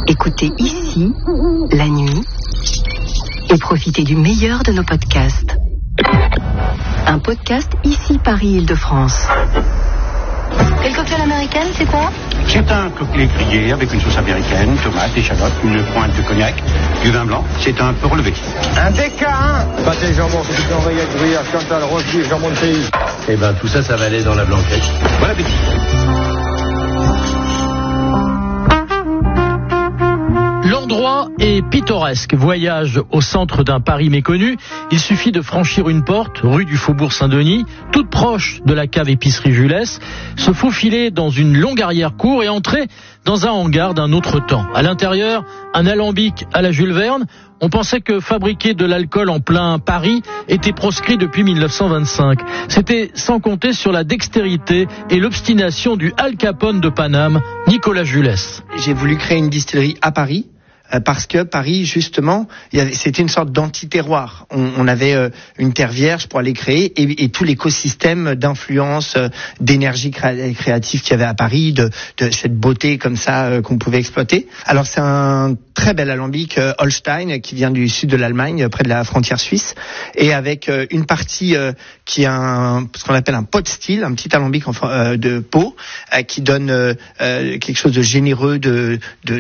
Écoutez ici, la nuit, et profitez du meilleur de nos podcasts. Un podcast ici Paris-Île-de-France. Et le cocktail américain, c'est quoi? C'est un cocktail grillé avec une sauce américaine, tomates, échalotes, une pointe de cognac, du vin blanc. C'est un peu relevé. Un DK1. Pâté jambon, c'est un rayette, gruyère, Chantal, rose beef, jambon de pays. Eh ben tout ça, ça va aller dans la blanquette. Bon appétit. L'endroit est pittoresque. Voyage au centre d'un Paris méconnu. Il suffit de franchir une porte, rue du Faubourg Saint-Denis, toute proche de la cave épicerie Jules, se faufiler dans une longue arrière-cour et entrer dans un hangar d'un autre temps. À l'intérieur, un alambic à la Jules Verne. On pensait que fabriquer de l'alcool en plein Paris était proscrit depuis 1925. C'était sans compter sur la dextérité et l'obstination du Al Capone de Paname, Nicolas Jules. J'ai voulu créer une distillerie à Paris. Parce que Paris, justement, c'était une sorte d'anti-terroir. On avait une terre vierge pour aller créer et tout l'écosystème d'influence, d'énergie créative qu'il y avait à Paris, de cette beauté comme ça qu'on pouvait exploiter. Alors c'est un très bel alambic Holstein qui vient du sud de l'Allemagne, près de la frontière suisse, et avec une partie qui est ce qu'on appelle un pot still, un petit alambic de pot qui donne quelque chose de généreux, de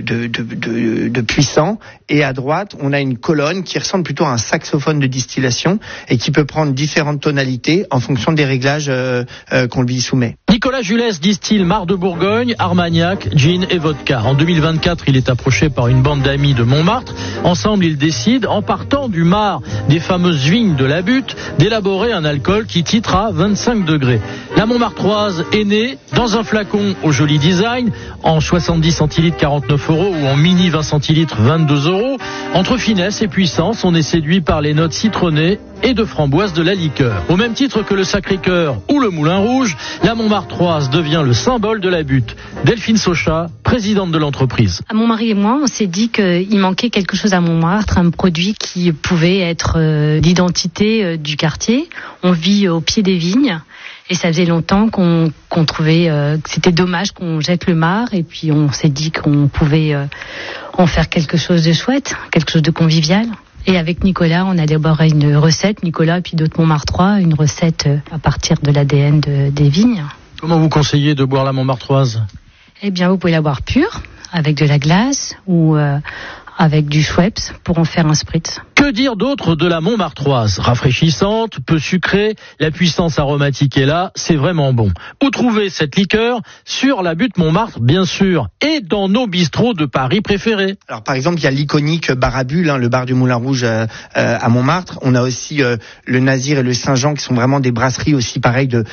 puissant, et à droite on a une colonne qui ressemble plutôt à un saxophone de distillation et qui peut prendre différentes tonalités en fonction des réglages qu'on lui soumet. Nicolas Jules distille Mar de Bourgogne, Armagnac, gin et vodka. En 2024, il est approché par une bande d'amis de Montmartre. Ensemble, ils décident, en partant du Mar, des fameuses vignes de la Butte, d'élaborer un alcool qui titre à 25 degrés. La Montmartroise est née dans un flacon au joli design, en 70 centilitres 49 € ou en mini 20 centilitres 22 €. Entre finesse et puissance, on est séduit par les notes citronnées et de framboise de la liqueur. Au même titre que le Sacré-Cœur ou le Moulin Rouge, la Montmartroise devient le symbole de la Butte. Delphine Socha, présidente de l'entreprise. Mon mari et moi, on s'est dit qu'il manquait quelque chose à Montmartre, un produit qui pouvait être l'identité du quartier. On vit au pied des vignes. Et ça faisait longtemps qu'on trouvait que c'était dommage qu'on jette le Mar, et puis on s'est dit qu'on pouvait en faire quelque chose de chouette, quelque chose de convivial. Et avec Nicolas, on a élaboré une recette, Nicolas et puis d'autres Montmartrois, une recette à partir de l'ADN des vignes. Comment vous conseillez de boire la Montmartroise? Eh bien, vous pouvez la boire pure, avec de la glace ou avec du Schweppes pour en faire un spritz. Que dire d'autre de la Montmartroise? Rafraîchissante, peu sucrée, la puissance aromatique est là, c'est vraiment bon. Où trouver cette liqueur? Sur la Butte Montmartre, bien sûr, et dans nos bistrots de Paris préférés. Alors par exemple, il y a l'iconique bar à bulles, le bar du Moulin Rouge à Montmartre. On a aussi le Nazir et le Saint-Jean qui sont vraiment des brasseries aussi pareilles de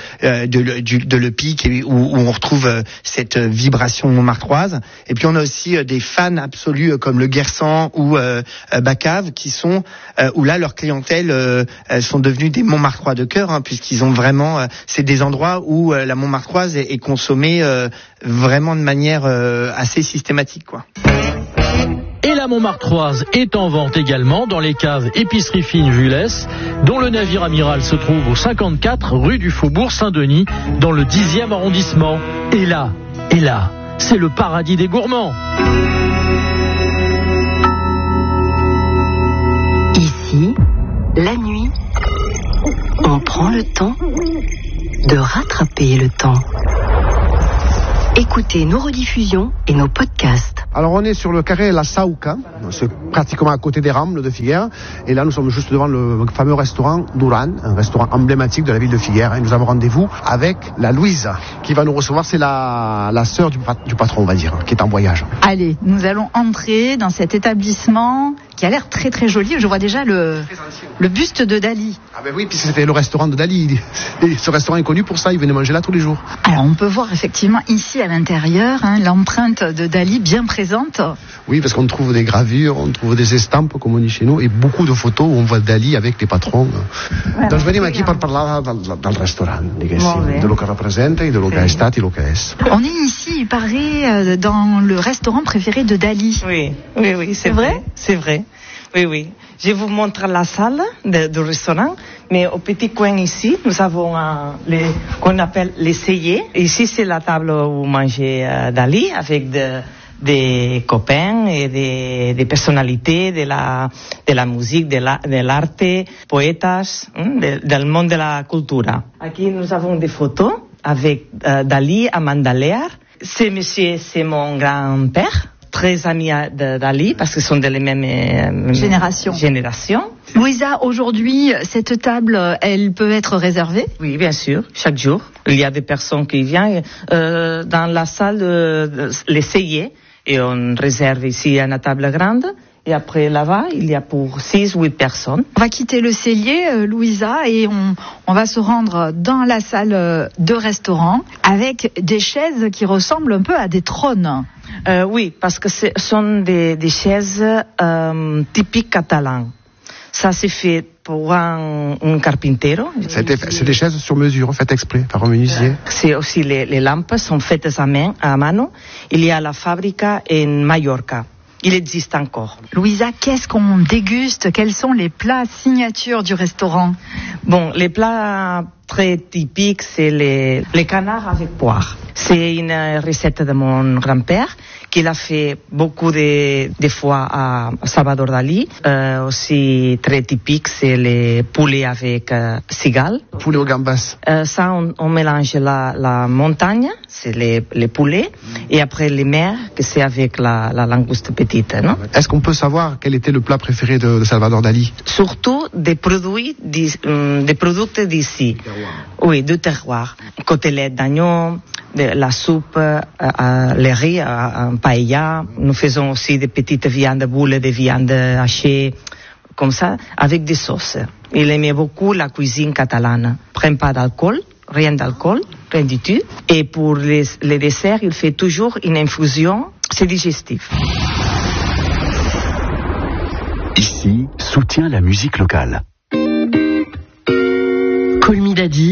Le Pic, où on retrouve cette vibration montmartroise. Et puis on a aussi des fans absolus comme le Guersan ou Bacave qui sont où là leur clientèle sont devenus des Montmartrois de cœur, puisqu'ils ont vraiment c'est des endroits où la Montmartroise est consommée vraiment de manière assez systématique, quoi. Et la Montmartroise est en vente également dans les caves Épicerie Fine Jules, dont le navire amiral se trouve au 54 rue du Faubourg Saint-Denis, dans le 10e arrondissement. Et là, c'est le paradis des gourmands. Ici, la nuit, on prend le temps de rattraper le temps. Écoutez nos rediffusions et nos podcasts. Alors on est sur le carré La Sauca, c'est pratiquement à côté des Rambles de Figueres, et là nous sommes juste devant le fameux restaurant Duran, un restaurant emblématique de la ville de Figueres, et nous avons rendez-vous avec la Louise qui va nous recevoir. C'est la sœur du patron, on va dire, qui est en voyage. Allez, nous allons entrer dans cet établissement qui a l'air très très joli. Je vois déjà le buste de Dali. Ah ben oui, puis c'était le restaurant de Dali. Et ce restaurant est connu pour ça, il venait manger là tous les jours. Alors on peut voir effectivement ici à l'intérieur l'empreinte de Dali bien présente. Oui, parce qu'on trouve des gravures, on trouve des estampes comme on dit chez nous, et beaucoup de photos où on voit Dali avec les patrons. Donc venim aquí per parlar del restaurant, diguéssim, de lo que representa i de lo que ha estat i lo que és. On est ici, il paraît, dans le restaurant préféré de Dali. Oui, c'est vrai. C'est vrai. Oui. Je vous montre la salle du restaurant, mais au petit coin ici, nous avons qu'on appelle les sellers. Ici, c'est la table où mangeait Dali avec des copains et des personnalités de la musique, de l'arte, poètes, del monde de la cultura. Aquí nous avons des photos avec Dali à Mandalea. Ce monsieur, c'est mon grand-père, très ami de Dali parce que ce sont de les mêmes générations. Louisa, aujourd'hui, cette table, elle peut être réservée? Oui, bien sûr, chaque jour. Il y a des personnes qui viennent dans la salle l'essayer et on réserve ici une table grande. Et après, là-bas, il y a pour 6-8 personnes. On va quitter le cellier, Louisa, et on va se rendre dans la salle de restaurant avec des chaises qui ressemblent un peu à des trônes. Oui, parce que ce sont des chaises typiques catalanes. Ça s'est fait pour un carpintero. C'est des chaises sur mesure, faites exprès, par un menuisier. C'est aussi les lampes sont faites à mano. Il y a la fabrique en Mallorca. Il existe encore. Louisa, qu'est-ce qu'on déguste? Quels sont les plats signatures du restaurant? Bon, les plats très typiques, c'est les canards avec poire. C'est une recette de mon grand-père qu'il a fait beaucoup de fois à Salvador Dali. Aussi très typique, c'est les poulets avec cigale. Poulet aux gambas. Ça, on mélange la montagne, c'est les poulets, et après les mers, que c'est avec la langouste petite, non? Est-ce qu'on peut savoir quel était le plat préféré de Salvador Dali? Surtout des produits d'ici. Oui, du terroir. Côtelettes d'agneau, la soupe, les riz, un paella. Nous faisons aussi des petites viandes boules, des viandes hachées, comme ça, avec des sauces. Il aimait beaucoup la cuisine catalane. Prend pas d'alcool, rien du tout. Et pour les desserts, il fait toujours une infusion, c'est digestif. Ici, soutient la musique locale. Call Me Daddy